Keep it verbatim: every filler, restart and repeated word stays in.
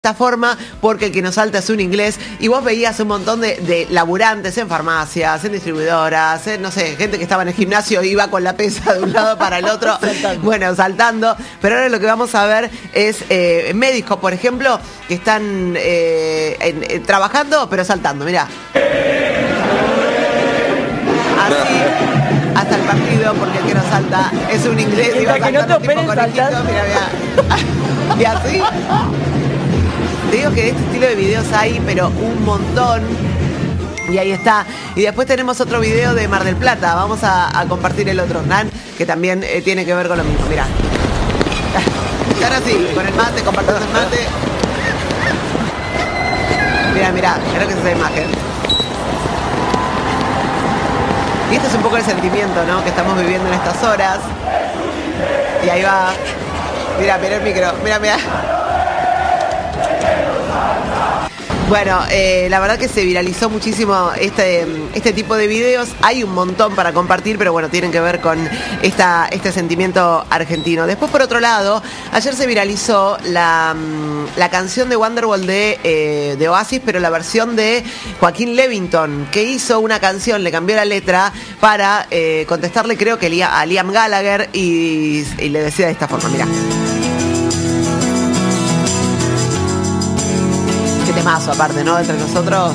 esta forma porque el que nos salta es un inglés y vos veías un montón de, de laburantes en farmacias, en distribuidoras, en, no sé, gente que estaba en el gimnasio iba con la pesa de un lado para el otro, saltando. bueno, saltando, pero ahora lo que vamos a ver es eh, médicos, por ejemplo, que están eh, en, eh, trabajando pero saltando, mirá. Así hasta el partido, porque el que no salta es un inglés y va que no te operen saltando, mira, mira. Y así. Te digo que de este estilo de videos hay, pero un montón. Y ahí está. Y después tenemos otro video de Mar del Plata. Vamos a, a compartir el otro, Nan, que también eh, tiene que ver con lo mismo. Mirá. Están así, con el mate, compartiendo el mate. Mirá, mirá, creo que es esa imagen. Y este es un poco el sentimiento, ¿no?, que estamos viviendo en estas horas. Y ahí va. Mira, mira el micro. Mira, mira. Bueno, eh, la verdad que se viralizó muchísimo este, este tipo de videos. Hay un montón para compartir, pero bueno, tienen que ver con esta, este sentimiento argentino. Después, por otro lado, ayer se viralizó la, la canción de Wonderwall de, eh, de Oasis, pero la versión de Joaquín Levington, que hizo una canción, le cambió la letra para eh, contestarle, creo que a Liam Gallagher, y, y le decía de esta forma, mirá. Temazo aparte, ¿no? Entre nosotros.